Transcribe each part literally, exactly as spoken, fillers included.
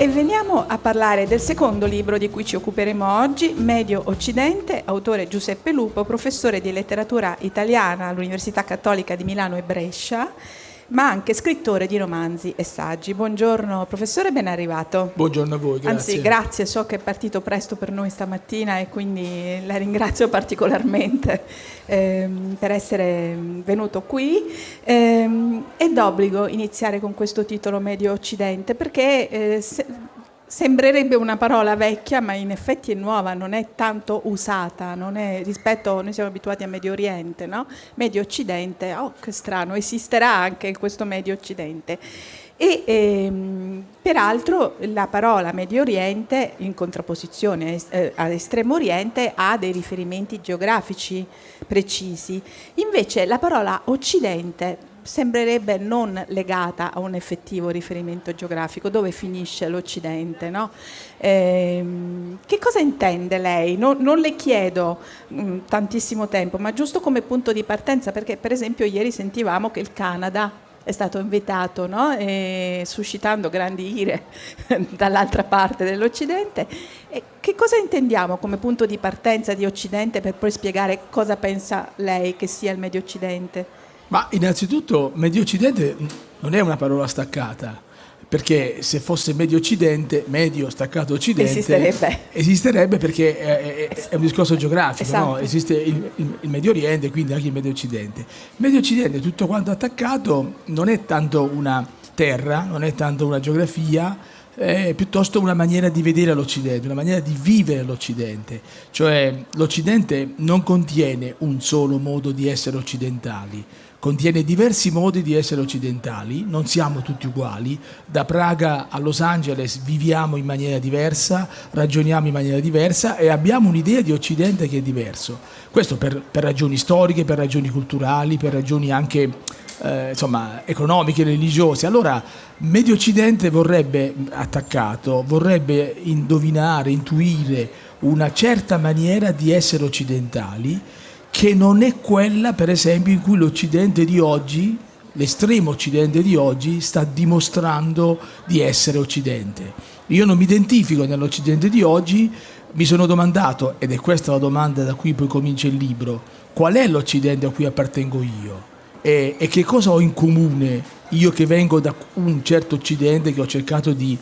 E veniamo a parlare del secondo libro di cui ci occuperemo oggi, Medio Occidente, autore Giuseppe Lupo, professore di letteratura italiana all'Università Cattolica di Milano e Brescia, ma anche scrittore di romanzi e saggi. Buongiorno professore, ben arrivato. Buongiorno a voi, grazie. Anzi, grazie, so che è partito presto per noi stamattina e quindi la ringrazio particolarmente ehm, per essere venuto qui. Ehm, è d'obbligo iniziare con questo titolo Medio Occidente perché eh, se, sembrerebbe una parola vecchia, ma in effetti è nuova, non è tanto usata, non è, rispetto, noi siamo abituati a Medio Oriente, no? Medio Occidente, oh che strano, esisterà anche questo Medio Occidente. E ehm, peraltro la parola Medio Oriente, in contrapposizione eh, ad Estremo Oriente, ha dei riferimenti geografici precisi. Invece la parola Occidente sembrerebbe non legata a un effettivo riferimento geografico. Dove finisce l'Occidente, no? Ehm, che cosa intende lei? No, non le chiedo mh, tantissimo tempo, ma giusto come punto di partenza, perché per esempio ieri sentivamo che il Canada è stato invitato, no? E suscitando grandi ire dall'altra parte dell'Occidente. E che cosa intendiamo come punto di partenza di Occidente per poi spiegare cosa pensa lei che sia il Medio Occidente? Ma innanzitutto Medio Occidente non è una parola staccata, perché se fosse Medio Occidente, Medio staccato Occidente, esisterebbe, esisterebbe perché è, è, è un discorso geografico, esatto. No? Esiste il, il, il Medio Oriente, quindi anche il Medio Occidente. Il Medio Occidente, tutto quanto attaccato, non è tanto una terra, non è tanto una geografia, è piuttosto una maniera di vedere l'Occidente, una maniera di vivere l'Occidente. Cioè l'Occidente non contiene un solo modo di essere occidentali, contiene diversi modi di essere occidentali, non siamo tutti uguali, da Praga a Los Angeles viviamo in maniera diversa, ragioniamo in maniera diversa e abbiamo un'idea di Occidente che è diverso. Questo per, per ragioni storiche, per ragioni culturali, per ragioni anche eh, insomma, economiche, religiose. Allora Medio Occidente vorrebbe, attaccato, vorrebbe indovinare, intuire una certa maniera di essere occidentali, che non è quella, per esempio, in cui l'Occidente di oggi, l'estremo Occidente di oggi, sta dimostrando di essere Occidente. Io non mi identifico nell'Occidente di oggi, mi sono domandato, ed è questa la domanda da cui poi comincia il libro, qual è l'Occidente a cui appartengo io? E, e che cosa ho in comune, io che vengo da un certo Occidente che ho cercato di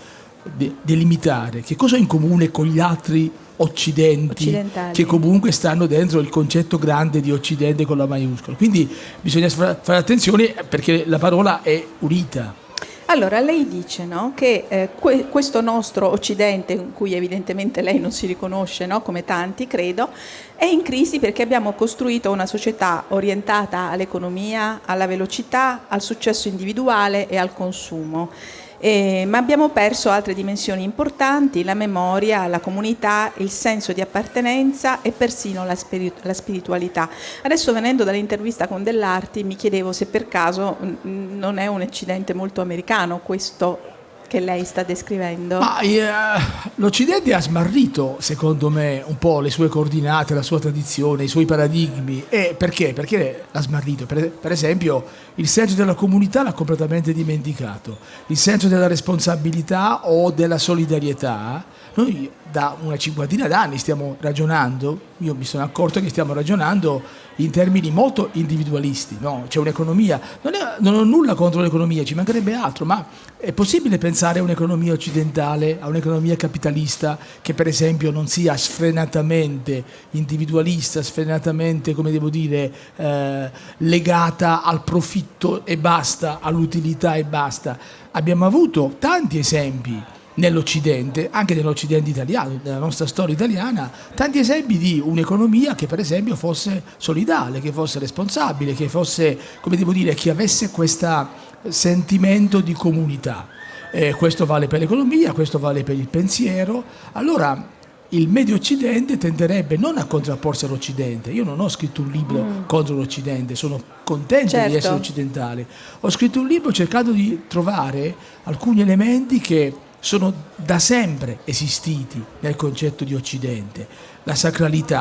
delimitare, che cosa ho in comune con gli altri occidenti che comunque stanno dentro il concetto grande di Occidente con la maiuscola. Quindi bisogna fare attenzione perché la parola è unita. Allora lei dice, no, che eh, que- questo nostro Occidente, in cui evidentemente lei non si riconosce, no, come tanti credo, è in crisi perché abbiamo costruito una società orientata all'economia, alla velocità, al successo individuale e al consumo. Eh, ma abbiamo perso altre dimensioni importanti, la memoria, la comunità, il senso di appartenenza e persino la, spiritu- la spiritualità. Adesso, venendo dall'intervista con Dell'Arti, mi chiedevo se per caso mh, non è un Occidente molto americano questo che lei sta descrivendo. Ma eh, l'Occidente ha smarrito, secondo me, un po' le sue coordinate, la sua tradizione, i suoi paradigmi. E perché? Perché l'ha smarrito? Per, per esempio, il senso della comunità l'ha completamente dimenticato. Il senso della responsabilità o della solidarietà. Noi da una cinquantina d'anni stiamo ragionando, io mi sono accorto che stiamo ragionando in termini molto individualisti, no? C'è un'economia, non, è, non ho nulla contro l'economia, ci mancherebbe altro, ma è possibile pensare a un'economia occidentale, a un'economia capitalista che per esempio non sia sfrenatamente individualista, sfrenatamente, come devo dire, eh, legata al profitto e basta, all'utilità e basta. Abbiamo avuto tanti esempi nell'Occidente, anche nell'Occidente italiano, nella nostra storia italiana, tanti esempi di un'economia che per esempio fosse solidale, che fosse responsabile, che fosse, come devo dire, che avesse questo sentimento di comunità. Eh, questo vale per l'economia, questo vale per il pensiero. Allora il Medio Occidente tenderebbe non a contrapporsi all'Occidente. Io non ho scritto un libro mm. contro l'Occidente, sono contento certo. di essere occidentale. Ho scritto un libro cercando di trovare alcuni elementi che sono da sempre esistiti nel concetto di Occidente. La sacralità,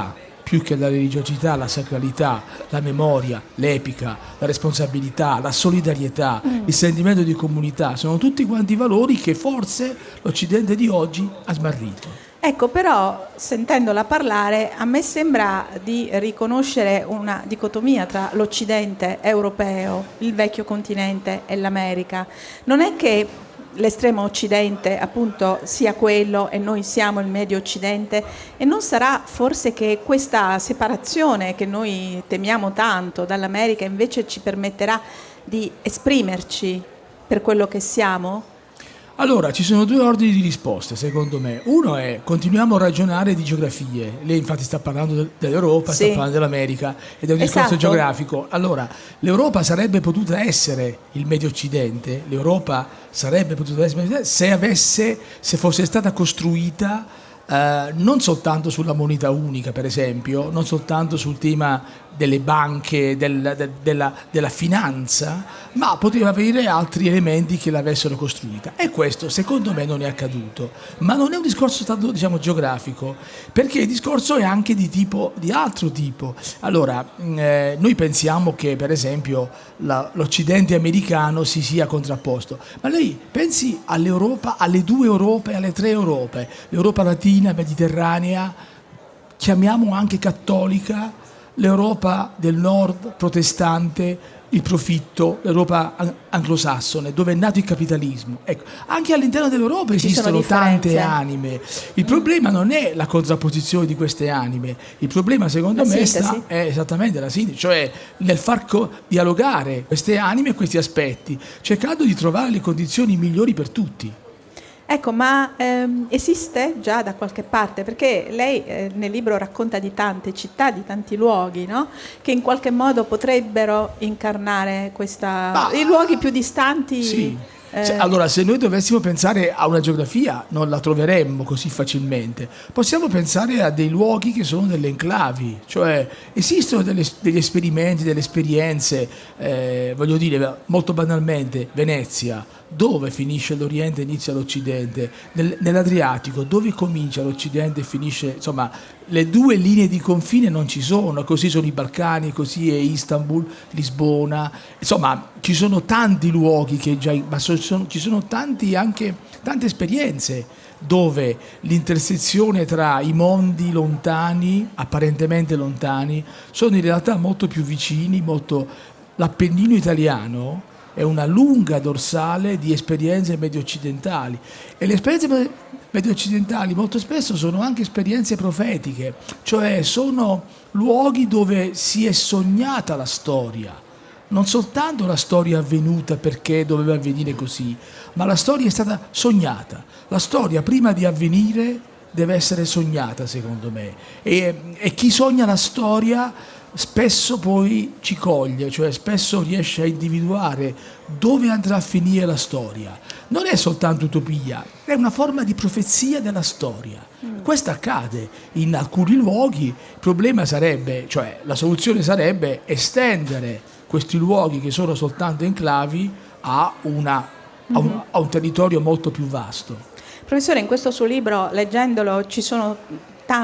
più che la religiosità, la sacralità, la memoria, l'epica, la responsabilità, la solidarietà, mm. il sentimento di comunità, sono tutti quanti valori che forse l'Occidente di oggi ha smarrito. Ecco, però, sentendola parlare, a me sembra di riconoscere una dicotomia tra l'Occidente europeo, il vecchio continente e l'America. Non è che l'estremo occidente appunto sia quello e noi siamo il medio occidente, e non sarà forse che questa separazione che noi temiamo tanto dall'America invece ci permetterà di esprimerci per quello che siamo? Allora, ci sono due ordini di risposte, secondo me. Uno è, continuiamo a ragionare di geografie. Lei infatti sta parlando dell'Europa, sì. sta parlando dell'America ed è un discorso esatto. geografico. Allora, l'Europa sarebbe potuta essere il Medio Occidente, l'Europa sarebbe potuta essere il Medio Occidente se avesse, se fosse stata costruita Uh, non soltanto sulla moneta unica, per esempio, non soltanto sul tema delle banche, del, de, della, della finanza, ma poteva avere altri elementi che l'avessero costruita. E questo, secondo me, non è accaduto. Ma non è un discorso stato, diciamo, geografico, perché il discorso è anche di tipo, di altro tipo. Allora, eh, noi pensiamo che, per esempio, la, l'Occidente americano si sia contrapposto, ma lei pensi all'Europa, alle due Europe, alle tre Europe, l'Europa latina, mediterranea, chiamiamo anche cattolica, l'Europa del nord protestante, il profitto, l'Europa anglosassone, dove è nato il capitalismo. Ecco, anche all'interno dell'Europa esistono tante anime. Il problema non è la contrapposizione di queste anime, il problema secondo la me sta, è esattamente la sintesi, cioè nel far co- dialogare queste anime e questi aspetti, cercando di trovare le condizioni migliori per tutti. Ecco, ma ehm, esiste già da qualche parte? Perché lei eh, nel libro racconta di tante città, di tanti luoghi, no? Che in qualche modo potrebbero incarnare questa... Ma, i luoghi più distanti... Sì. Eh... Allora, se noi dovessimo pensare a una geografia, non la troveremmo così facilmente. Possiamo pensare a dei luoghi che sono delle enclavi, cioè esistono delle, degli esperimenti, delle esperienze, eh, voglio dire, molto banalmente, Venezia. Dove finisce l'Oriente e inizia l'Occidente? Nel, nell'Adriatico, dove comincia l'Occidente e finisce, insomma, le due linee di confine non ci sono, così sono i Balcani, così è Istanbul, Lisbona, insomma, ci sono tanti luoghi che già, ma so, sono, ci sono tanti anche, tante esperienze dove l'intersezione tra i mondi lontani, apparentemente lontani, sono in realtà molto più vicini, molto... L'Appennino italiano è una lunga dorsale di esperienze medio-occidentali e le esperienze medio-occidentali molto spesso sono anche esperienze profetiche, cioè sono luoghi dove si è sognata la storia, non soltanto la storia avvenuta perché doveva avvenire così, ma la storia è stata sognata. La storia prima di avvenire deve essere sognata, secondo me, e, e chi sogna la storia spesso poi ci coglie, cioè spesso riesce a individuare dove andrà a finire la storia. Non è soltanto utopia, è una forma di profezia della storia. Mm. Questo accade in alcuni luoghi, il problema sarebbe, cioè la soluzione sarebbe estendere questi luoghi che sono soltanto enclavi a, una, a, un, a un territorio molto più vasto. Professore, in questo suo libro, leggendolo, ci sono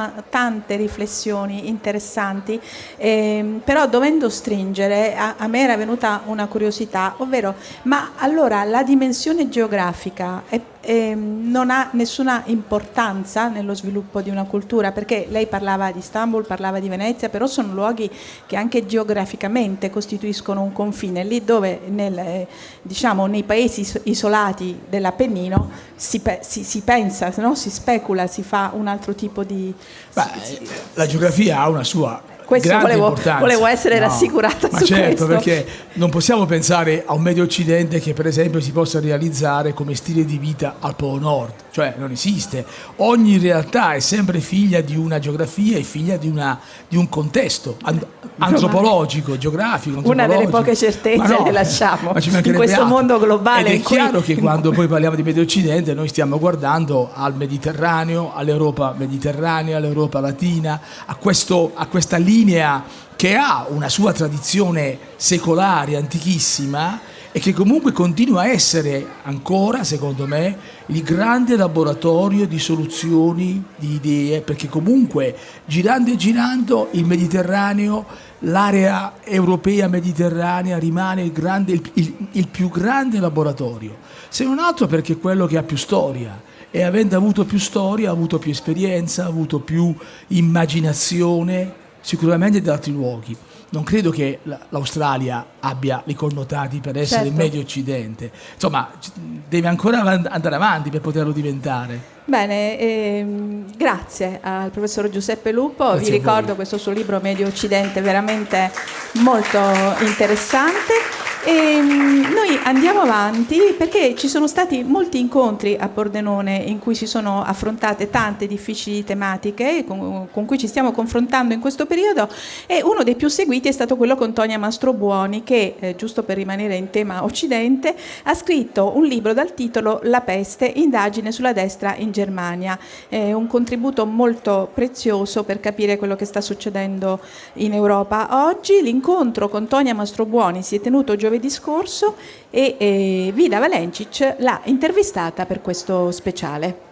tante riflessioni interessanti, eh, però dovendo stringere a, a me era venuta una curiosità, ovvero ma allora la dimensione geografica è, è, non ha nessuna importanza nello sviluppo di una cultura? Perché lei parlava di Istanbul, parlava di Venezia, però sono luoghi che anche geograficamente costituiscono un confine, lì dove nel, eh, diciamo, nei paesi isolati dell'Appennino si, pe- si, si pensa, no? Si specula, si fa un altro tipo di... Beh, la geografia ha una sua questo grande volevo, importanza. volevo essere no, rassicurata ma su certo, questo. Perché non possiamo pensare a un Medio Occidente che per esempio si possa realizzare come stile di vita al Polo Nord, cioè non esiste. Ogni realtà è sempre figlia di una geografia e figlia di, una, di un contesto an- antropologico, geografico, antropologico. Una delle poche certezze no, che lasciamo in questo altro. mondo globale. Ed è in cui... chiaro che quando poi parliamo di Medio Occidente noi stiamo guardando al Mediterraneo, all'Europa mediterranea, all'Europa latina, a, questo, a questa linea che ha una sua tradizione secolare, antichissima, e che comunque continua a essere ancora, secondo me, il grande laboratorio di soluzioni, di idee, perché comunque girando e girando il Mediterraneo, l'area europea mediterranea rimane il, grande, il, il, il più grande laboratorio, se non altro perché è quello che ha più storia, e avendo avuto più storia ha avuto più esperienza, ha avuto più immaginazione sicuramente da altri luoghi. Non credo che l'Australia abbia i connotati per essere certo. Medio Occidente. Insomma, deve ancora andare avanti per poterlo diventare. Bene, ehm, grazie al professor Giuseppe Lupo. Grazie. Vi ricordo questo suo libro Medio Occidente, veramente molto interessante. E noi andiamo avanti perché ci sono stati molti incontri a Pordenone in cui si sono affrontate tante difficili tematiche con, con cui ci stiamo confrontando in questo periodo, e uno dei più seguiti è stato quello con Tonia Mastrobuoni che, eh, giusto per rimanere in tema Occidente, ha scritto un libro dal titolo La peste, indagine sulla destra in Germania. È un contributo molto prezioso per capire quello che sta succedendo in Europa oggi. L'incontro con Tonia Mastrobuoni si è tenuto giovedì scorso e eh, Vida Valencic l'ha intervistata per questo speciale.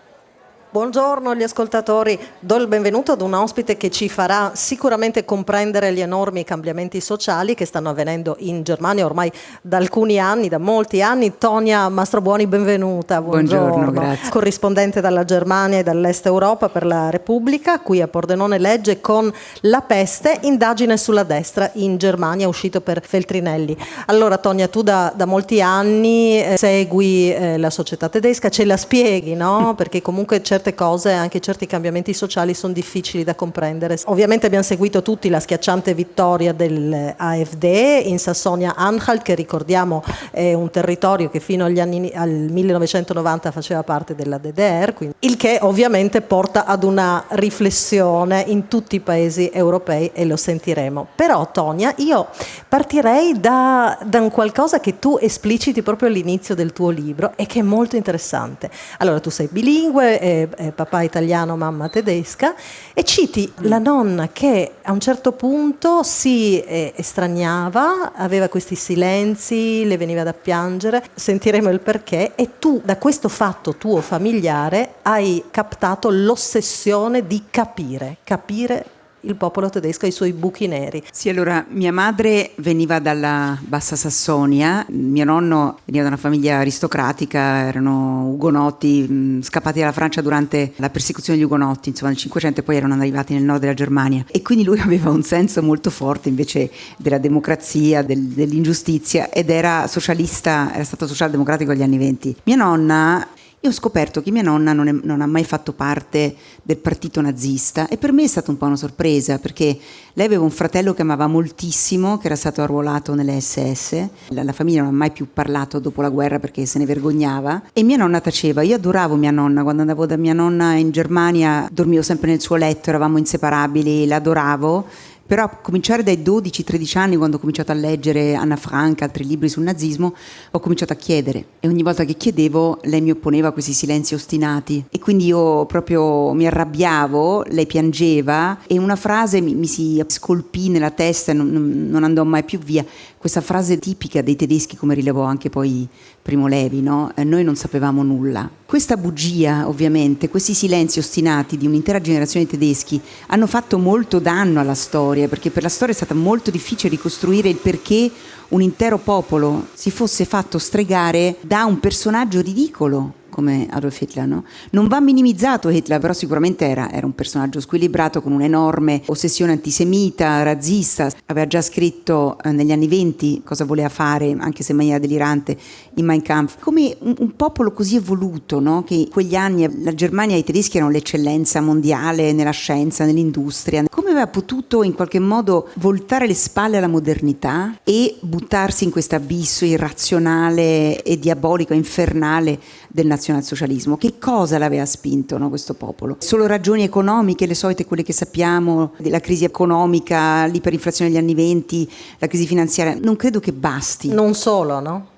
Buongiorno agli ascoltatori, do il benvenuto ad un ospite che ci farà sicuramente comprendere gli enormi cambiamenti sociali che stanno avvenendo in Germania ormai da alcuni anni, da molti anni. Tonia Mastrobuoni, benvenuta. Buongiorno, Buongiorno, grazie. Corrispondente dalla Germania e dall'Est Europa per la Repubblica, qui a Pordenone legge con La peste, indagine sulla destra in Germania, uscito per Feltrinelli. Allora Tonia, tu da, da molti anni eh, segui eh, la società tedesca, ce la spieghi, no? Perché comunque certe cose, anche certi cambiamenti sociali sono difficili da comprendere. Ovviamente abbiamo seguito tutti la schiacciante vittoria dell'A F D in Sassonia-Anhalt, che ricordiamo è un territorio che fino agli anni, al millenovecentonovanta faceva parte della D D R, quindi, il che ovviamente porta ad una riflessione in tutti i paesi europei, e lo sentiremo. Però Tonia, io partirei da, da un qualcosa che tu espliciti proprio all'inizio del tuo libro e che è molto interessante. Allora, tu sei bilingue, eh, eh, papà italiano, mamma tedesca, e citi la nonna che a un certo punto si eh, estraniava, aveva questi silenzi, le veniva da piangere, sentiremo il perché, e tu da questo fatto tuo familiare hai captato l'ossessione di capire, capire il popolo tedesco e i suoi buchi neri. Sì, allora mia madre veniva dalla Bassa Sassonia, mio nonno veniva da una famiglia aristocratica, erano ugonotti mh, scappati dalla Francia durante la persecuzione degli ugonotti, insomma nel Cinquecento, e poi erano arrivati nel nord della Germania, e quindi lui aveva un senso molto forte invece della democrazia, del, dell'ingiustizia, ed era socialista, era stato socialdemocratico agli anni venti. Mia nonna, io ho scoperto che mia nonna non, è, non ha mai fatto parte del partito nazista, e per me è stata un po' una sorpresa, perché lei aveva un fratello che amava moltissimo, che era stato arruolato nelle S S, la, la famiglia non ha mai più parlato dopo la guerra perché se ne vergognava, e mia nonna taceva. Io adoravo mia nonna, quando andavo da mia nonna in Germania dormivo sempre nel suo letto, eravamo inseparabili, l'adoravo. Però a cominciare dai dodici tredici anni, quando ho cominciato a leggere Anna Frank, altri libri sul nazismo, ho cominciato a chiedere, e ogni volta che chiedevo lei mi opponeva a questi silenzi ostinati, e quindi io proprio mi arrabbiavo, lei piangeva, e una frase mi, mi si scolpì nella testa e non, non andò mai più via. Questa frase tipica dei tedeschi, come rilevò anche poi Primo Levi, no? Eh, noi non sapevamo nulla. Questa bugia, ovviamente, questi silenzi ostinati di un'intera generazione di tedeschi hanno fatto molto danno alla storia, perché per la storia è stato molto difficile ricostruire il perché un intero popolo si fosse fatto stregare da un personaggio ridicolo come Adolf Hitler, no? Non va minimizzato Hitler, però sicuramente era, era un personaggio squilibrato con un'enorme ossessione antisemita, razzista. Aveva già scritto eh, negli anni venti cosa voleva fare, anche se in maniera delirante, in Mein Kampf. Come un, un popolo così evoluto, no? Che in quegli anni la Germania e i tedeschi erano l'eccellenza mondiale nella scienza, nell'industria. Come aveva potuto in qualche modo voltare le spalle alla modernità e buttarsi in questo abisso irrazionale e diabolico, infernale del nazionalsocialismo? Che cosa l'aveva spinto, no, questo popolo? Solo ragioni economiche, le solite, quelle che sappiamo, della crisi economica, l'iperinflazione degli anni venti, la crisi finanziaria? Non credo che basti. Non solo, no?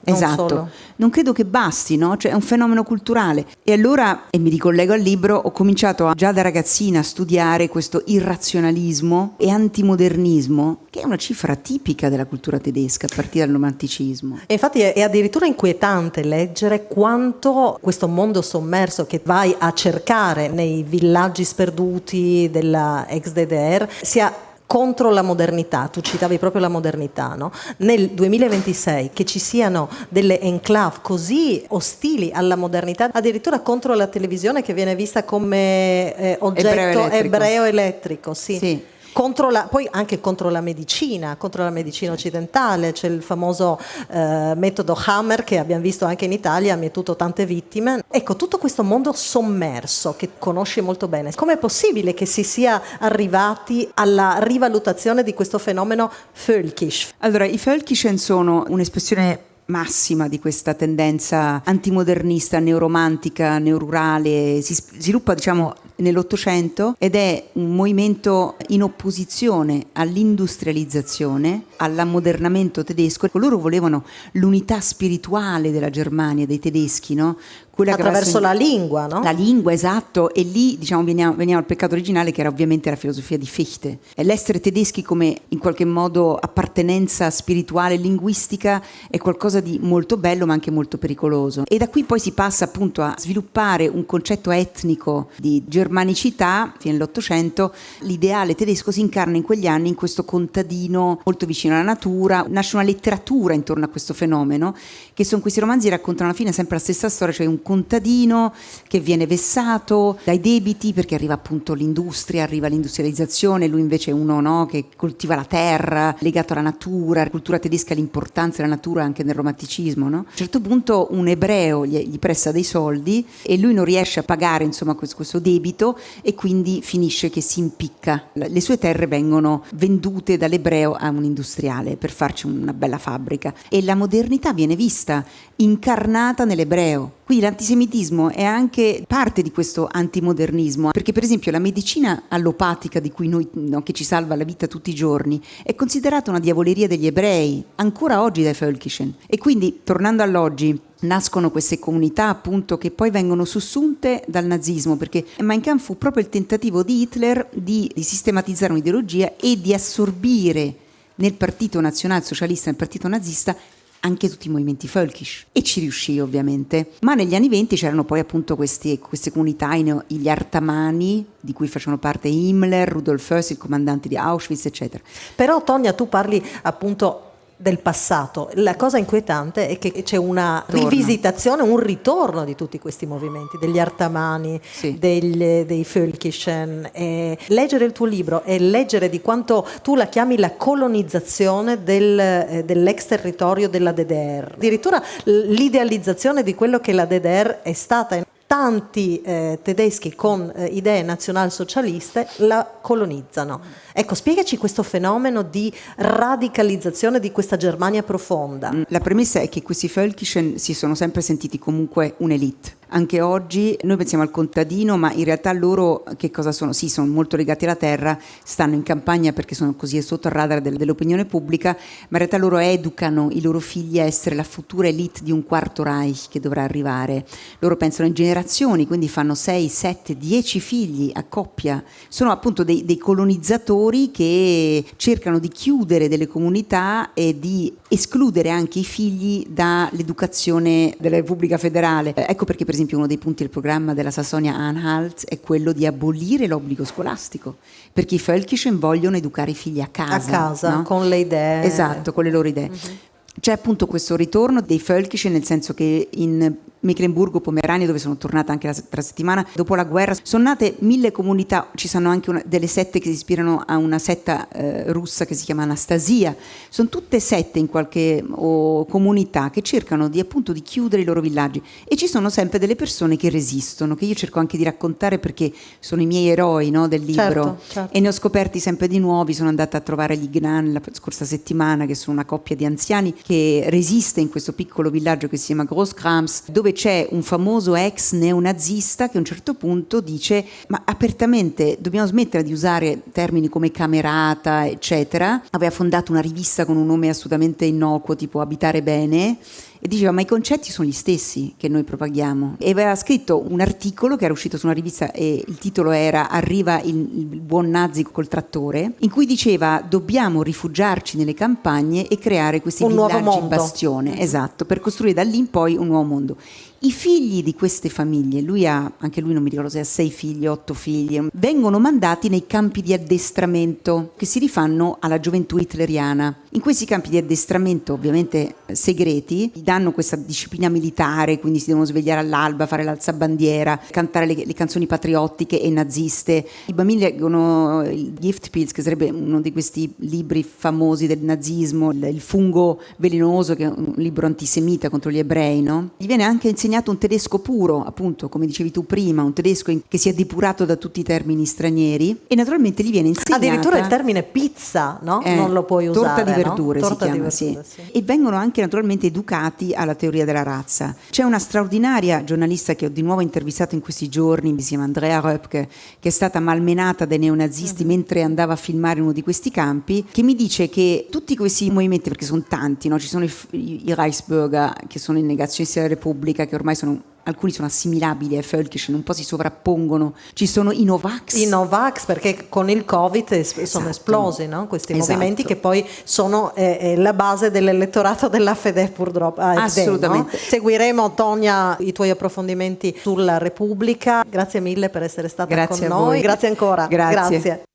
non Esatto, solo. non credo che basti, no? Cioè è un fenomeno culturale. E allora, e mi ricollego al libro, ho cominciato a, già da ragazzina a studiare questo irrazionalismo e antimodernismo, che è una cifra tipica della cultura tedesca a partire dal romanticismo. E infatti è, è addirittura inquietante leggere quanto questo mondo sommerso che vai a cercare nei villaggi sperduti della ex D D R sia contro la modernità. Tu citavi proprio la modernità, no? Nel duemilaventisei che ci siano delle enclave così ostili alla modernità, addirittura contro la televisione che viene vista come eh, oggetto Ebreo elettrico. ebreo elettrico, sì. Sì. Contro la, poi anche contro la medicina, contro la medicina occidentale, c'è il famoso eh, metodo Hammer che abbiamo visto anche in Italia, ha mietuto tante vittime. Ecco, tutto questo mondo sommerso che conosci molto bene, com'è possibile che si sia arrivati alla rivalutazione di questo fenomeno Völkisch? Allora, i Völkischen sono un'espressione massima di questa tendenza antimodernista, neoromantica, neorurale, si sviluppa diciamo nell'Ottocento ed è un movimento in opposizione all'industrializzazione, all'ammodernamento tedesco. Loro volevano l'unità spirituale della Germania, dei tedeschi, no? Quella Attraverso la lingua, no? La lingua, esatto, e lì diciamo veniamo, veniamo al peccato originale che era ovviamente la filosofia di Fichte. E l'essere tedeschi come in qualche modo appartenenza spirituale e linguistica è qualcosa di molto bello ma anche molto pericoloso. E da qui poi si passa appunto a sviluppare un concetto etnico di germanicità, fino all'Ottocento. L'ideale tedesco si incarna in quegli anni in questo contadino molto vicino alla natura, nasce una letteratura intorno a questo fenomeno, che sono questi romanzi che raccontano alla fine sempre la stessa storia, cioè un contadino che viene vessato dai debiti perché arriva appunto l'industria, arriva l'industrializzazione, lui invece è uno, no, che coltiva la terra, legato alla natura, la cultura tedesca, l'importanza della natura anche nel romanticismo, no? A un certo punto un ebreo gli, gli presta dei soldi e lui non riesce a pagare insomma questo, questo debito e quindi finisce che si impicca. Le sue terre vengono vendute dall'ebreo a un industriale per farci una bella fabbrica e la modernità viene vista incarnata nell'ebreo. Quindi l'antisemitismo è anche parte di questo antimodernismo, perché per esempio la medicina allopatica di cui noi, no, che ci salva la vita tutti i giorni, è considerata una diavoleria degli ebrei, ancora oggi dai Völkischen. E quindi, tornando all'oggi, nascono queste comunità appunto che poi vengono sussunte dal nazismo, perché Mein Kampf fu proprio il tentativo di Hitler di, di sistematizzare un'ideologia e di assorbire nel partito nazionalsocialista, nel partito nazista, anche tutti i movimenti Völkisch, e ci riuscì ovviamente. Ma negli anni venti c'erano poi appunto questi, queste comunità, gli Artamani, di cui facevano parte Himmler, Rudolf Höss, il comandante di Auschwitz, eccetera. Però Tonia, tu parli appunto del passato. La cosa inquietante è che c'è una Torno. rivisitazione, un ritorno di tutti questi movimenti, degli Artamani, Sì. degli, dei Völkischen. E leggere il tuo libro e leggere di quanto tu la chiami la colonizzazione del, eh, dell'ex territorio della D D R, addirittura l'idealizzazione di quello che la D D R è stata. Tanti eh, tedeschi con eh, idee nazionalsocialiste la colonizzano. Ecco, spiegaci questo fenomeno di radicalizzazione di questa Germania profonda. La premessa è che questi Völkischen si sono sempre sentiti comunque un'elite. Anche oggi noi pensiamo al contadino, ma in realtà loro che cosa sono? Sì, sono molto legati alla terra, stanno in campagna perché sono così sotto il radar del, dell'opinione pubblica, ma in realtà loro educano i loro figli a essere la futura elite di un quarto Reich che dovrà arrivare. Loro pensano in generazioni, quindi fanno sei, sette, dieci figli a coppia. Sono appunto dei, dei colonizzatori che cercano di chiudere delle comunità e di escludere anche i figli dall'educazione della Repubblica Federale. Ecco perché per esempio uno dei punti del programma della Sassonia-Anhalt è quello di abolire l'obbligo scolastico, perché i Völkischen vogliono educare i figli a casa. A casa, no? con le idee. Esatto, con le loro idee. Uh-huh. C'è appunto questo ritorno dei Völkischen, nel senso che in Mecklenburgo-Pomerania, dove sono tornata anche la settimana dopo la guerra, sono nate mille comunità. Ci sono anche una, delle sette che si ispirano a una setta eh, russa che si chiama Anastasia. Sono tutte sette in qualche o comunità che cercano di appunto di chiudere i loro villaggi, e ci sono sempre delle persone che resistono, che io cerco anche di raccontare perché sono i miei eroi, no, del libro. Certo, certo. E ne ho scoperti sempre di nuovi. Sono andata a trovare gli Gnan la scorsa settimana, che sono una coppia di anziani che resiste in questo piccolo villaggio che si chiama Großkrams, dove c'è un famoso ex neonazista che a un certo punto dice: ma apertamente dobbiamo smettere di usare termini come camerata eccetera. Aveva fondato una rivista con un nome assolutamente innocuo tipo Abitare Bene, e diceva ma i concetti sono gli stessi che noi propaghiamo, e aveva scritto un articolo che era uscito su una rivista e il titolo era Arriva il, il buon nazi col trattore, in cui diceva dobbiamo rifugiarci nelle campagne e creare questi un nuovo villaggi mondo. bastione, esatto, per costruire da lì in poi un nuovo mondo. I figli di queste famiglie, lui ha, anche lui non mi ricordo se ha sei figli, otto figli, vengono mandati nei campi di addestramento che si rifanno alla gioventù hitleriana. In questi campi di addestramento, ovviamente segreti, gli danno questa disciplina militare, quindi si devono svegliare all'alba, fare l'alzabandiera, cantare le, le canzoni patriottiche e naziste. I bambini leggono il Giftpilz, che sarebbe uno di questi libri famosi del nazismo, il, il fungo velenoso, che è un libro antisemita contro gli ebrei, no? Gli viene anche insegnato un tedesco puro, appunto, come dicevi tu prima, un tedesco in, che si è depurato da tutti i termini stranieri, e naturalmente gli viene insegnata Addirittura il termine pizza, no? Eh, non lo puoi usare. torta di verdure, no? si Torta di chiama, verdure, sì. sì. E vengono anche naturalmente educati alla teoria della razza. C'è una straordinaria giornalista che ho di nuovo intervistato in questi giorni, si chiama Andrea Röpke, che è stata malmenata dai neonazisti uh-huh. mentre andava a filmare uno di questi campi, che mi dice che tutti questi movimenti, perché sono tanti, no? Ci sono i, i, i Reichsbürger, che sono i negazionisti della Repubblica, che ormai sono alcuni sono assimilabili ai Völkischen, un po' si sovrappongono. Ci sono i Novax. I Novax, perché con il Covid es- sono Esatto. esplosi, no? Questi Esatto. movimenti che poi sono eh, eh, la base dell'elettorato della Fede, purtroppo. A F D, Assolutamente. no? Seguiremo, Tonia, i tuoi approfondimenti sulla Repubblica. Grazie mille per essere stata Grazie con a noi. voi. Grazie ancora. Grazie. Grazie.